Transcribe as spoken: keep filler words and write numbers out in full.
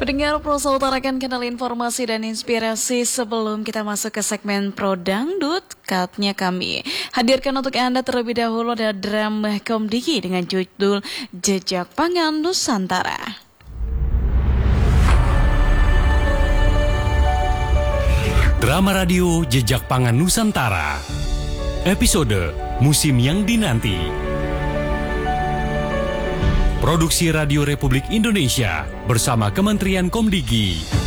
Pendengar Prosa utarakan kenal informasi dan inspirasi sebelum kita masuk ke segmen Pro Dangdut. Katnya kami hadirkan untuk Anda terlebih dahulu ada drama komedi dengan judul Jejak Pangan Nusantara. Drama radio Jejak Pangan Nusantara. Episode Musim yang Dinanti. Produksi Radio Republik Indonesia bersama Kementerian Komdigi.